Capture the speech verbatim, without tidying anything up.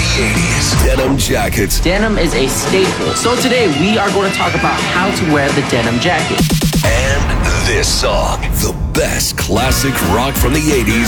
eighties. Denim jackets. Denim is a staple. So today we are going to talk about how to wear the denim jacket. And this song. The best classic rock from the eighties